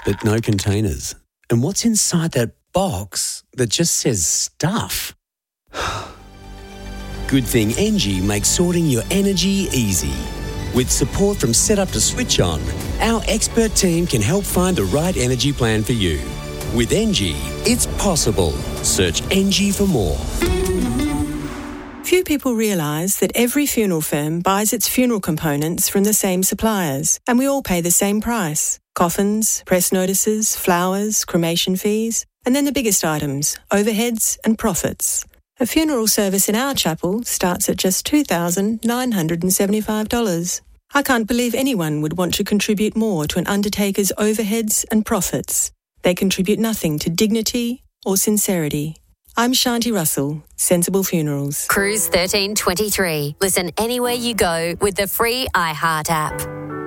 but no containers. And what's inside that box that just says stuff? Good thing Engie makes sorting your energy easy. With support from Setup to Switch On, our expert team can help find the right energy plan for you. With Engie, it's possible. Search Engie for more. Few people realise that every funeral firm buys its funeral components from the same suppliers, and we all pay the same price. Coffins, press notices, flowers, cremation fees, and then the biggest items, overheads and profits. A funeral service in our chapel starts at just $2,975. I can't believe anyone would want to contribute more to an undertaker's overheads and profits. They contribute nothing to dignity or sincerity. I'm Shanti Russell, Sensible Funerals. Cruise 1323. Listen anywhere you go with the free iHeart app.